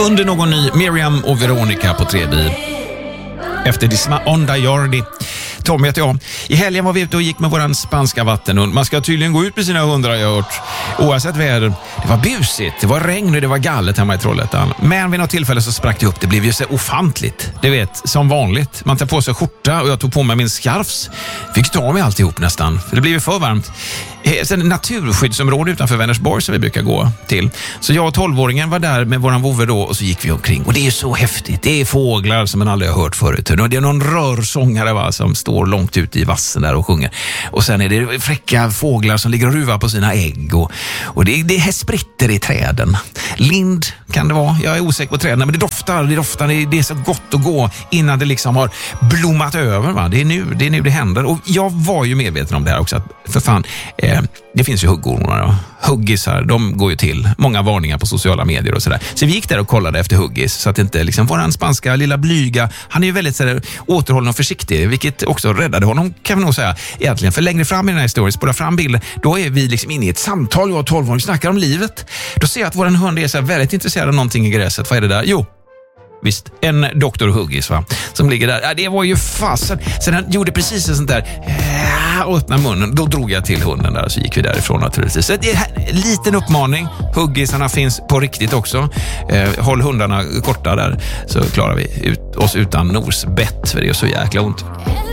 Under någon ny Miriam och Veronica på Trebi. Efter Disma Onda Jordi. Tommy heter jag. I helgen var vi ute och gick med våran spanska vattenhund. Man ska tydligen gå ut med sina hundar, har jag hört. Oavsett väder. Det var busigt, det var regn och det var gallet hemma i Trollhättan. Men vid något tillfälle så sprack det upp. Det blev ju så ofantligt. Du vet, som vanligt. Man tar på sig skjorta och jag tog på mig min skarfs. Fick ta mig alltihop nästan. För det blev ju för varmt. Sen naturskyddsområde utanför Vänersborg som vi brukar gå till. Så jag och 12-åringen var där med våran vovve då och så gick vi omkring. Och det är så häftigt. Det är fåglar som man aldrig har hört förut. Och det är någon rörsångare va, som står långt ute i vassen där och sjunger. Och sen är det fräcka fåglar som ligger och ruvar på sina ägg. Och det är spritter i träden. Lind kan det vara. Jag är osäker på träden. Men det doftar. Det är så gott att gå innan det liksom har blommat över. Va? Det är nu det händer. Och jag var ju medveten om det här också. Att för fan, det finns ju huggormar. Huggisar, de går ju till. Många varningar på sociala medier och sådär. Så vi gick där och kollade efter huggis. Så att inte liksom våran spanska lilla blyga. Han är ju väldigt sådär, återhållen och försiktig. Vilket också räddade honom, kan vi nog säga. Egentligen. För längre fram i den här historien, spåra fram bilden. Då är vi liksom inne i ett samtal. Jag och 12-åring snackar om livet. Då ser jag att våran hund är så väldigt intresserad av någonting i gräset. Vad är det där? Jo. Visst, en doktor Huggis va, som ligger där. Ja, det var ju fasen. Sen han gjorde precis en sånt där och öppnade munnen. Då drog jag till hunden där och så gick vi därifrån naturligtvis. Så det är en liten uppmaning. Huggisarna finns på riktigt också. Håll hundarna korta där så klarar vi oss utan nosbett för det är så jäkla ont.